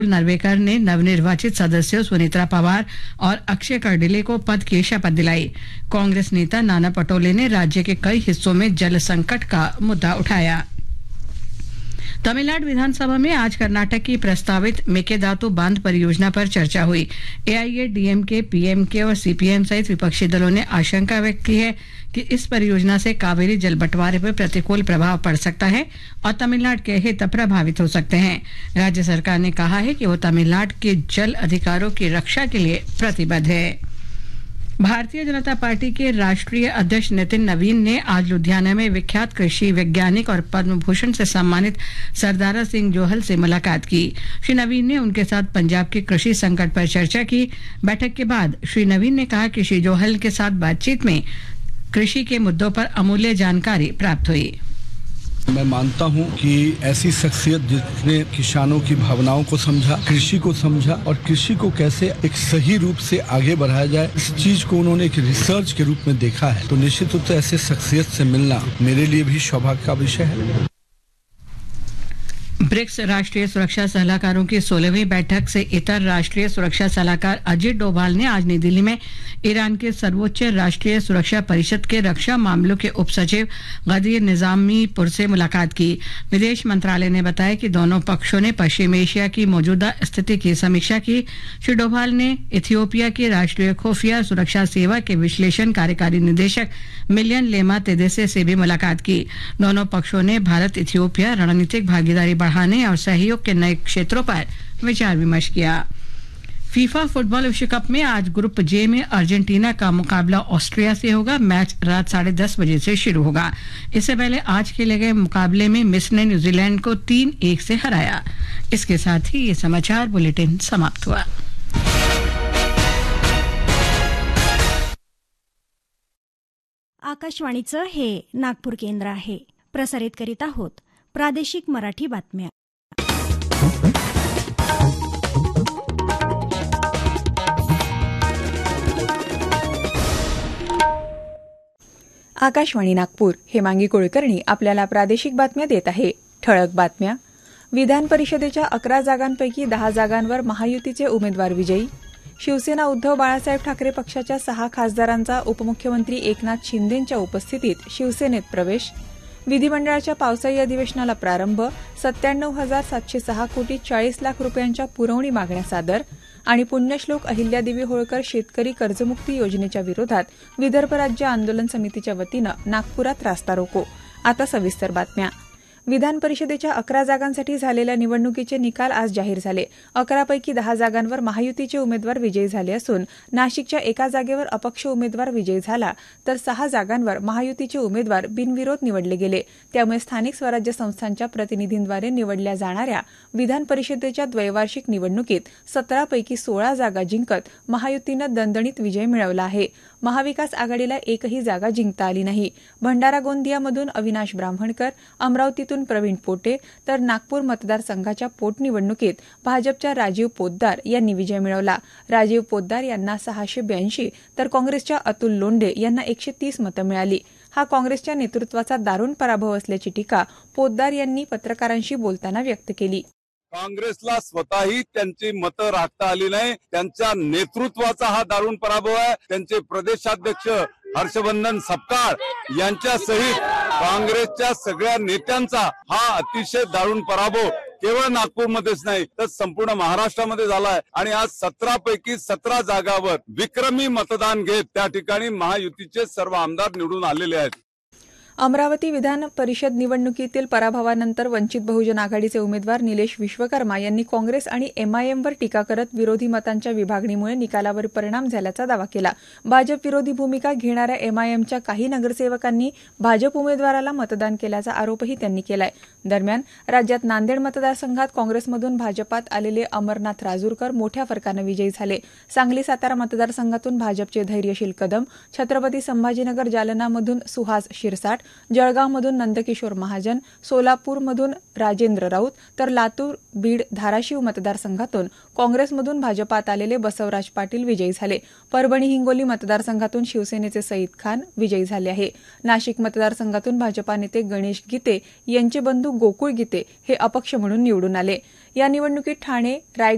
नरवेकर ने नवनिर्वाचित सदस्यों सुनीत्रा पवार और अक्षय कर्डिले को पद की शपथ दिलाई। कांग्रेस नेता नाना पटोले ने राज्य के कई हिस्सों में जल संकट का मुद्दा उठाया। तमिलनाडु विधानसभा में आज कर्नाटक की प्रस्तावित मेकेदातु बांध परियोजना पर चर्चा हुई। एआईएडीएमके, पीएमके और सीपीएम सहित विपक्षी दलों ने आशंका व्यक्त की है कि इस परियोजना से कावेरी जल बंटवारे पर प्रतिकूल प्रभाव पड़ सकता है और तमिलनाडु के हित प्रभावित हो सकते हैं। राज्य सरकार ने कहा है कि वो तमिलनाडु के जल अधिकारों की रक्षा के लिए प्रतिबद्ध है। भारतीय जनता पार्टी के राष्ट्रीय अध्यक्ष नितिन नवीन ने आज लुधियाना में विख्यात कृषि वैज्ञानिक और पद्म भूषण से सम्मानित सरदारा सिंह जोहल से मुलाकात की। श्री नवीन ने उनके साथ पंजाब के कृषि संकट पर चर्चा की। बैठक के बाद श्री नवीन ने कहा कि श्री जोहल के साथ बातचीत में कृषि के मुद्दों पर अमूल्य जानकारी प्राप्त हुई। मैं मानता हूं कि ऐसी शख्सियत जिसने किसानों की भावनाओं को समझा, कृषि को समझा और कृषि को कैसे एक सही रूप से आगे बढ़ाया जाए, इस चीज को उन्होंने एक रिसर्च के रूप में देखा है। तो निश्चित रूप से ऐसे शख्सियत से मिलना मेरे लिए भी सौभाग्य का विषय है। ब्रिक्स राष्ट्रीय सुरक्षा सलाहकारों की 16वीं बैठक से इतर राष्ट्रीय सुरक्षा सलाहकार अजित डोभाल ने आज नई दिल्ली में ईरान के सर्वोच्च राष्ट्रीय सुरक्षा परिषद के रक्षा मामलों के उपसचिव गदीर निजामीपुर से मुलाकात की। विदेश मंत्रालय ने बताया कि दोनों पक्षों ने पश्चिम एशिया की मौजूदा स्थिति की समीक्षा की। श्री डोभाल ने इथियोपिया की राष्ट्रीय खुफिया सुरक्षा सेवा के विश्लेषण कार्यकारी निदेशक मिलियन लेमा तेदेसे से भी मुलाकात की। दोनों पक्षों ने भारत इथियोपिया रणनीतिक भागीदारी बढ़ाने और सहयोग के नए क्षेत्रों पर विचार विमर्श किया। फीफा फुटबॉल विश्व कप में आज ग्रुप जे में अर्जेंटीना का मुकाबला ऑस्ट्रिया से होगा। मैच रात 10:30 बजे से शुरू होगा। इससे पहले आज खेले गए मुकाबले में मिस्र ने न्यूजीलैंड को 3-1 से हराया। इसके साथ ही ये समाचार बुलेटिन समाप्त हुआ। आकाशवाणीचं हे नागपूर केंद्र आहे। प्रसारित करीत आहोत प्रादेशिक मराठी बातम्या। आकाशवाणी नागपूर हेमांगी कुलकर्णी आपल्याला प्रादेशिक बातम्या देत आहे। ठळक बातम्या। विधान परिषदेच्या 11 जागांपैकी 10 जागांवर महायुतीचे उमेदवार विजयी। शिवसेना उद्धव बाळासाहेब ठाकरे पक्षाच्या 6 खासदारांचा उपमुख्यमंत्री एकनाथ शिंदेंच्या उपस्थितीत शिवसेनेत प्रवेश। विधिमंडळाच्या पावसाळी अधिवेशनाला प्रारंभ। 97,706 कोटी 40 लाख रुपयांच्या पुरवणी मागण्या सादर आणि पुण्यश्लोक अहिल्यादेवी होळकर शेतकरी कर्जमुक्ती योजनेच्या विरोधात विदर्भ राज्य आंदोलन समितीच्या वतीनं नागपुरात रास्ता रोको। आता सविस्तर बातम्या। विधान परिषदेच्या 11 जागांसाठी झालेल्या निवडणुकीचे निकाल आज जाहीर झाले। 11 पैकी 10 जागांवर महायुतीचे उमेदवार विजयी झाले असून नाशिकच्या एका जागेवर अपक्ष उमेदवार विजयी झाला तर 6 जागांवर महायुतीचे उमेदवार बिनविरोध निवडले गेले। त्यामुळे स्थानिक स्वराज्य संस्थांच्या प्रतिनिधींद्वारे निवडल्या जाणाऱ्या विधान परिषदेच्या द्वैवार्षिक निवडणुकीत 17 पैकी 16 जागा जिंकत महायुतीनं दणदणीत विजय मिळवला आहे। महाविकास आघाडीला एकही जागा जिंकता आली नाही। भंडारा गोंदियामधून अविनाश ब्राह्मणकर, अमरावतीतून प्रवीण पोटे तर नागपूर मतदारसंघाच्या पोटनिवडणुकीत भाजपच्या राजीव पोद्दार यांनी विजय मिळवला। राजीव पोद्दार यांना 682 तर काँग्रेसच्या अतुल लोंढे यांना 130 मतं मिळाली। हा काँग्रेसच्या नेतृत्वाचा दारुण पराभव असल्याची टीका पोद्दार यांनी पत्रकारांशी बोलताना व्यक्त केली। काँग्रेसला स्वतःही त्यांची मतं राखता आली नाही। त्यांच्या नेतृत्वाचा हा दारुण पराभव आहे। त्यांचे प्रदेशाध्यक्ष हर्षवर्धन सपकाळ यांच्या सहित काँग्रेसच्या सगळ्या नेत्यांचा हा अतिशय दारुण पराभव केवळ नागपूरमध्येच नाही तर संपूर्ण महाराष्ट्रामध्ये झालाय आणि आज 17 पैकी 17 जागावर विक्रमी मतदान घेत त्या ठिकाणी महायुतीचे सर्व आमदार निवडून आलेले आहेत। अमरावती विधान परिषद निवडणुकीतील पराभवानंतर वंचित बहुजन आघाडीचे उमेदवार निलेश विश्वकर्मा यांनी काँग्रेस आणि एमआयएमवर टीका करत विरोधी मतांच्या विभागणीमुळे निकालावर परिणाम झाल्याचा दावा केला। भाजप विरोधी भूमिका घेणाऱ्या एमआयएमच्या काही नगरसेवकांनी भाजप उमेदवाराला मतदान केल्याचा आरोपही त्यांनी केलाय। दरम्यान राज्यात नांदेड मतदारसंघात काँग्रेसमधून भाजपात आलेले अमरनाथ राजूरकर मोठ्या फरकाने विजयी झाले। सांगली सातारा मतदारसंघातून भाजपचे धैर्यशील कदम, छत्रपती संभाजीनगर जालनामधून सुहास शिरसाट, जळगावमधून नंदकिशोर महाजन, सोलापूरमधून राजेंद्र राऊत तर लातूर, बीड, धाराशिव मतदारसंघातून काँग्रेसमधून भाजपात आलेले बसवराज पाटील विजयी झाले। परभणी हिंगोली मतदारसंघातून शिवसेनेचे सईद खान विजयी झाले आहे। नाशिक मतदारसंघातून भाजपा नेते गणेश गीते यांचे बंधू गोकुळ गीते हे अपक्ष म्हणून निवडून आले। या निवडणुकीत ठाणे, रायगड